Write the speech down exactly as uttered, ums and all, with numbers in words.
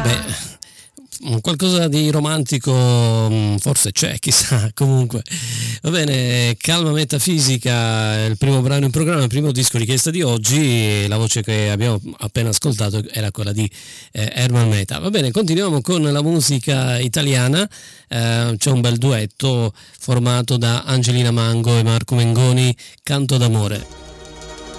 Vabbè, qualcosa di romantico forse c'è, chissà. Comunque va bene, Calma Metafisica, il primo brano in programma, il primo disco richiesta di oggi. La voce che abbiamo appena ascoltato era quella di eh, Herman Meta. Va bene, continuiamo con la musica italiana. Eh, c'è un bel duetto formato da Angelina Mango e Marco Mengoni, Canto d'amore.